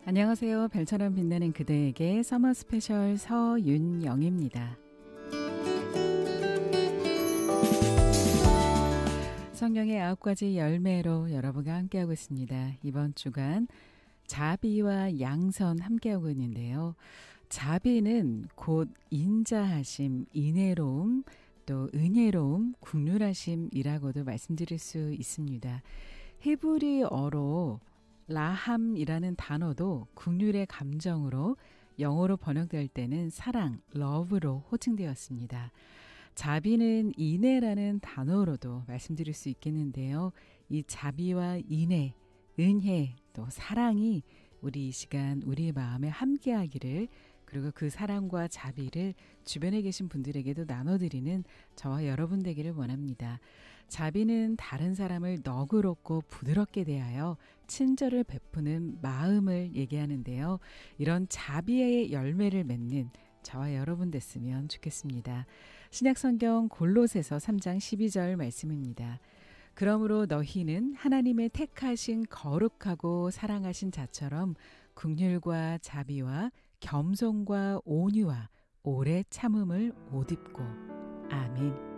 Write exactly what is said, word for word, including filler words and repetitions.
안녕하세요. 별처럼 빛나는 그대에게 서머 스페셜 서윤영입니다. 성경의 아홉 가지 열매로 여러분과 함께하고 있습니다. 이번 주간 자비와 양선 함께하고 있는데요. 자비는 곧 인자하심, 인애로움, 또 은혜로움, 국률하심이라고도 말씀드릴 수 있습니다. 히브리어로 라함이라는 단어도 국률의 감정으로 영어로 번역될 때는 사랑, love로 호칭되었습니다. 자비는 인애라는 단어로도 말씀드릴 수 있겠는데요. 이 자비와 인애, 은혜, 또 사랑이 우리 이 시간 우리의 마음에 함께하기를, 그리고 그 사랑과 자비를 주변에 계신 분들에게도 나눠드리는 저와 여러분 되기를 원합니다. 자비는 다른 사람을 너그럽고 부드럽게 대하여 친절을 베푸는 마음을 얘기하는데요. 이런 자비의 열매를 맺는 저와 여러분 됐으면 좋겠습니다. 신약성경 골로새서 삼 장 십이 절 말씀입니다. 그러므로 너희는 하나님의 택하신 거룩하고 사랑하신 자처럼 긍휼과 자비와 겸손과 온유와 오래 참음을 옷입고. 아멘.